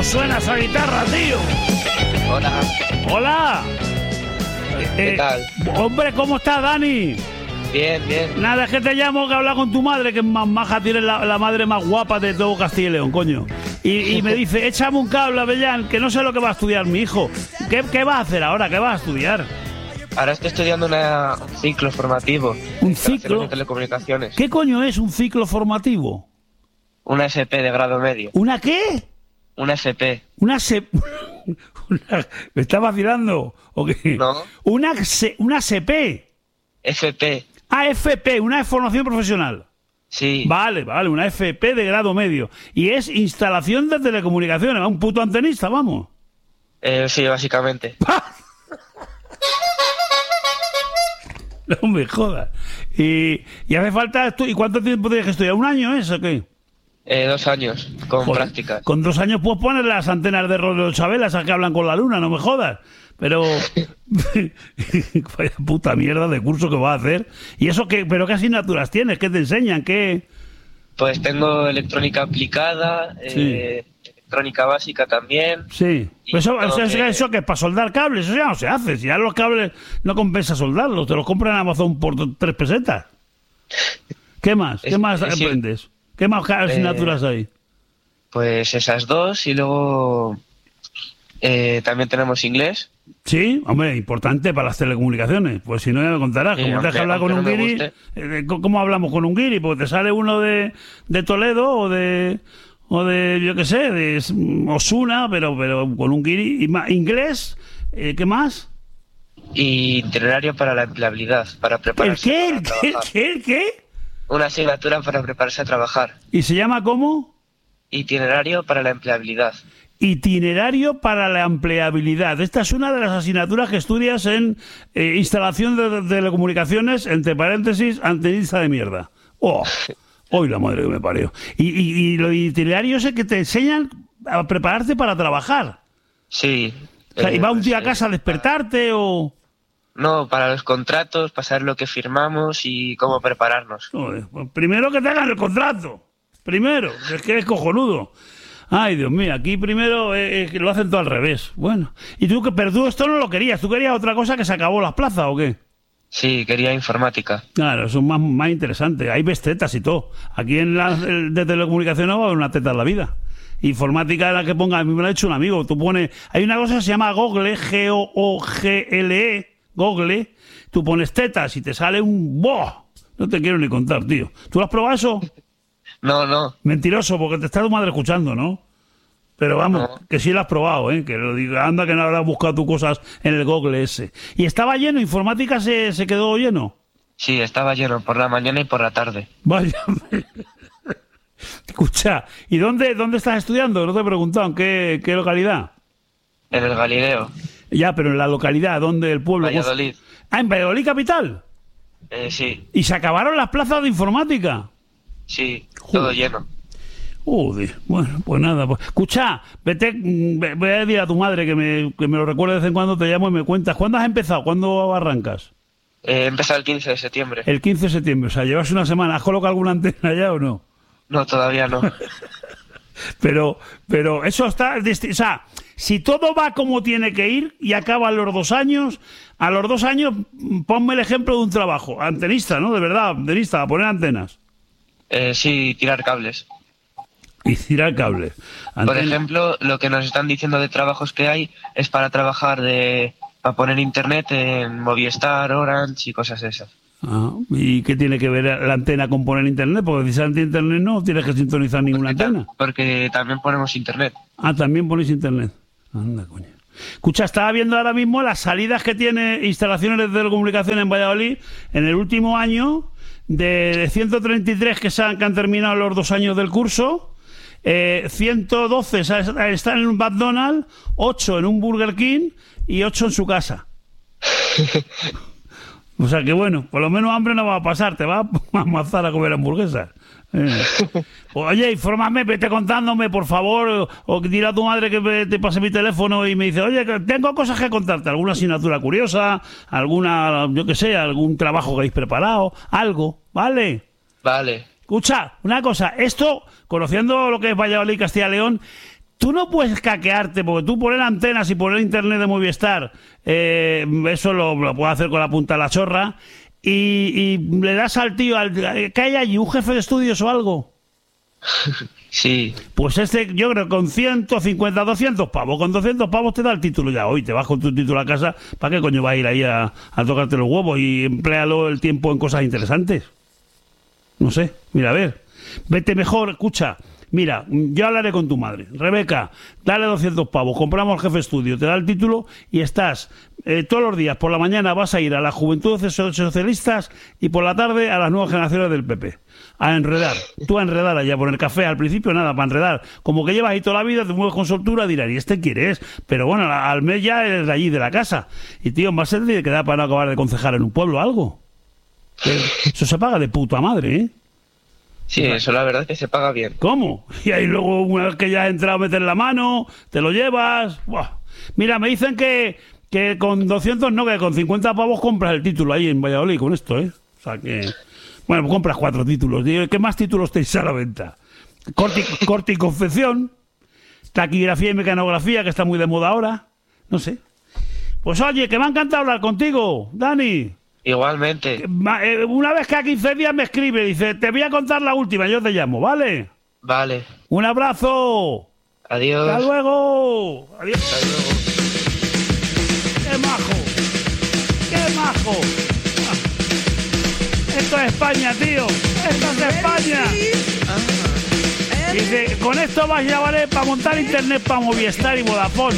¿Cómo suena esa guitarra, tío? Hola. Hola. ¿Qué tal? Hombre, ¿cómo estás, Dani? Bien, bien. Nada, es que te llamo que hablar con tu madre, que es más maja, tiene la madre más guapa de todo Castilla y León, coño. Y me dice, échame un cable, Avellán, que no sé lo que va a estudiar mi hijo. ¿Qué vas a hacer ahora? ¿Qué vas a estudiar? Ahora estoy estudiando un ciclo formativo. ¿Un ciclo? De telecomunicaciones. ¿Qué coño es un ciclo formativo? Una FP de grado medio. ¿Una qué? Una FP. ¿Me está vacilando? ¿O qué? No. Una CP. FP. Ah, FP, una formación profesional. Sí. Vale, una FP de grado medio. Y es instalación de telecomunicaciones, un puto antenista, vamos. Sí, básicamente. No me jodas. Y hace falta... ¿Y cuánto tiempo tienes que estudiar? ¿Un año eso o qué? 2 años, con Joder, prácticas. Con 2 años puedes poner las antenas de Rodeo Chabela, esas que hablan con la luna, no me jodas. Pero... vaya puta mierda de curso que vas a hacer. ¿Y eso qué? ¿Pero qué asignaturas tienes? ¿Qué te enseñan? ¿Qué...? Pues tengo electrónica aplicada, Sí. electrónica básica también. Sí. Y Eso que es para soldar cables, eso ya no se hace. Si ya los cables no compensa soldarlos, te los compran en Amazon por 3 pesetas. ¿Qué más? ¿Qué más sí. aprendes? ¿Qué más asignaturas hay? Pues esas 2 y luego también tenemos inglés. Sí, hombre, importante para las telecomunicaciones. Pues si no, ya me contarás. Sí, Como te dejas hablar con un no me guiri, ¿cómo hablamos con un guiri? Porque te sale uno de Toledo o de yo qué sé, de Osuna, pero con un guiri. ¿Inglés? ¿Qué más? Y itinerario para la empleabilidad, para prepararse. ¿El qué? Una asignatura para prepararse a trabajar. ¿Y se llama cómo? Itinerario para la empleabilidad. Itinerario para la empleabilidad. Esta es una de las asignaturas que estudias en instalación de telecomunicaciones, entre paréntesis, antenista de mierda. ¡Oh! ¡Hoy la madre que me parió! Y lo itinerario es el que te enseñan a prepararte para trabajar. Sí. O sea, ¿y va un día a casa a despertarte o...? No, para los contratos, para saber lo que firmamos y cómo prepararnos. Joder, pues primero que te hagan el contrato. Primero, es que es cojonudo. Ay, Dios mío, aquí primero lo hacen todo al revés. Bueno, ¿y tú esto no lo querías? ¿Tú querías otra cosa que se acabó las plazas o qué? Sí, quería informática. Claro, eso es más interesante. Hay ves tetas y todo. Aquí de telecomunicaciones va a haber una teta en la vida. Informática es la que ponga, a mí me lo ha hecho un amigo. Tú pones, hay una cosa que se llama Google, Google, Google. Tú pones tetas y te sale un... ¡Boh! No te quiero ni contar, tío. ¿Tú lo has probado eso? No. Mentiroso, porque te está tu madre escuchando, ¿no? Pero vamos, No. que sí lo has probado, ¿eh? Que lo diga, anda que no habrás buscado tus cosas en el Google ese. ¿Y estaba lleno? ¿Informática se quedó lleno? Sí, estaba lleno por la mañana y por la tarde. Vaya. Escucha, ¿y dónde estás estudiando? No te he preguntado, ¿en qué localidad? En el Galileo. Ya, pero en la localidad, ¿dónde el pueblo? Valladolid. Ah, ¿en Valladolid capital? Sí. ¿Y se acabaron las plazas de informática? Sí, todo lleno. Joder, bueno, pues nada. Pues. Escucha, voy a decir a tu madre que me lo recuerde de vez en cuando, te llamo y me cuentas. ¿Cuándo has empezado? ¿Cuándo arrancas? He empezado el 15 de septiembre. El 15 de septiembre, o sea, llevas una semana. ¿Has colocado alguna antena ya o no? No, todavía no. Pero eso está... O sea, si todo va como tiene que ir y acaba a los 2 años, a los 2 años ponme el ejemplo de un trabajo. Antenista, ¿no? De verdad, antenista, a poner antenas. Sí, tirar cables. Y tirar cables. Por ejemplo, lo que nos están diciendo de trabajos que hay es para trabajar para poner internet en Movistar, Orange y cosas esas. Ah, ¿y qué tiene que ver la antena con poner internet? Porque si sale internet no tienes que sintonizar ninguna antena. Porque también ponemos internet. Ah, también ponéis internet. Anda, coño. Escucha, estaba viendo ahora mismo las salidas que tiene instalaciones de telecomunicaciones en Valladolid en el último año, de 133 que han terminado los 2 años del curso. 112 están en un McDonald's, 8 en un Burger King y 8 en su casa. O sea que bueno, por lo menos hambre no va a pasar, te va a amasar a comer hamburguesas. Oye, infórmame, vete contándome, por favor, o dile a tu madre que te pase mi teléfono y me dice, oye, que tengo cosas que contarte, alguna asignatura curiosa, alguna, yo qué sé, algún trabajo que habéis preparado, algo, ¿vale? Vale. Escucha, una cosa, esto, conociendo lo que es Valladolid y Castilla y León, tú no puedes caquearte, porque tú poner antenas y poner internet de Movistar, eso lo puedes hacer con la punta de la chorra, y le das al tío, ¿qué hay allí? ¿Un jefe de estudios o algo? Sí. Pues yo creo que con 150, 200 pavos, con 200 pavos te da el título ya. Hoy te vas con tu título a casa, ¿para qué coño vas a ir ahí a tocarte los huevos? Y empléalo el tiempo en cosas interesantes. No sé, mira, a ver. Vete mejor, escucha. Mira, yo hablaré con tu madre. Rebeca, dale 200 pavos, compramos el jefe estudio, te da el título y estás todos los días, por la mañana vas a ir a las Juventudes Socialistas y por la tarde a las nuevas generaciones del PP. A enredar. Tú a enredar allá, poner café al principio, nada, para enredar. Como que llevas ahí toda la vida, te mueves con soltura, dirán, ¿y este quiere es? Pero bueno, al mes ya eres de allí, de la casa. Y tío, va a ser de quedar para no acabar de concejar en un pueblo algo. Eso se paga de puta madre, ¿eh? Sí, eso la verdad es que se paga bien. ¿Cómo? Y ahí luego, una vez que ya has entrado a meter la mano, te lo llevas. ¡Buah! Mira, me dicen que con 200 no, que con 50 pavos compras el título ahí en Valladolid con esto, ¿eh? O sea que... Bueno, pues compras 4 títulos. ¿Qué más títulos tenéis a la venta? Corte y confección, taquigrafía y mecanografía, que está muy de moda ahora. No sé. Pues oye, que me ha encantado hablar contigo, Dani. Igualmente. Una vez cada 15 días me escribe, dice, te voy a contar la última, yo te llamo, ¿vale? Vale. Un abrazo. Adiós. Hasta luego. Adiós. Hasta luego. ¡Qué majo! ¡Qué majo! Esto es España, tío. Esto es España. Dice, con esto vas ya vale para montar internet para Movistar y Vodafone.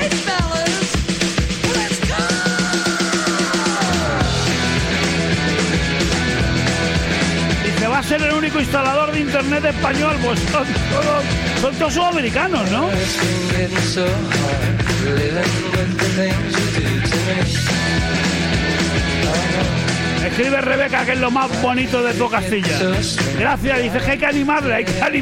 Dice, va a ser el único instalador de internet español. Pues son todos sudamericanos, ¿no? Escribe Rebeca, que es lo más bonito de tu Castilla. Gracias, dice que hay que animarle,